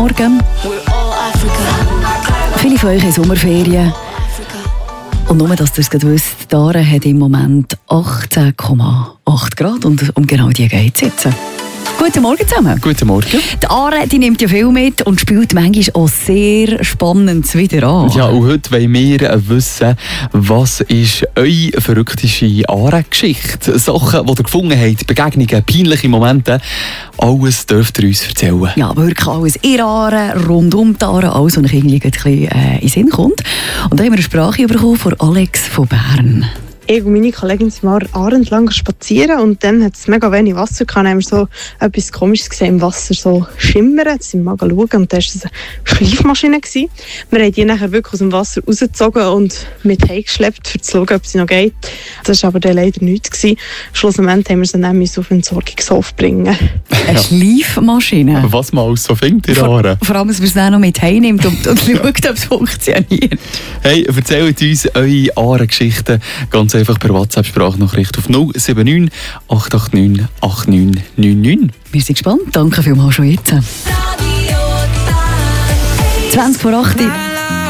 Morgen. Viele von euch haben Sommerferien. Und nur, dass ihr es gerade wisst, die Aare hat im Moment 18,8 Grad und um genau die geht es jetzt. Guten Morgen zusammen. Guten Morgen. Die Aare, die nimmt ja viel mit und spielt manchmal auch sehr Spannendes wieder an. Ja, und heute wollen wir wissen, was ist eure verrückteste Aare-Geschichte? Sachen, die ihr gefunden habt, Begegnungen, peinliche Momente. Alles dürft ihr uns erzählen. Ja, wirklich alles in Aare, rund um die Aare, alles, was euch irgendwie ein bisschen in den Sinn kommt. Und da haben wir eine Sprache bekommen von Alex von Bern. Ich und meine Kollegin sind mal Aare entlang spazieren und dann hat es mega wenig Wasser gehabt. Dann haben wir so etwas Komisches gesehen im Wasser so schimmern. Dann sind wir mal schauen und da war es eine Schleifmaschine. Wir haben die nachher wirklich aus dem Wasser rausgezogen und mit heimgeschleppt, um zu schauen, ob sie noch geht. Das war aber dann leider nichts. Schlussendlich haben wir sie dann auf den Entsorgungshof bringen. Eine Schleifmaschine? Was man alles so findet in Aare. Vor allem, dass man es dann noch mit heimnimmt und schaut, ob es funktioniert. Hey, erzählt uns eure Aare-Geschichten ganz einfach per WhatsApp-Sprachnachricht auf 079 889 8999. Wir sind gespannt. Danke vielmals schon jetzt. 20 vor 8 Uhr.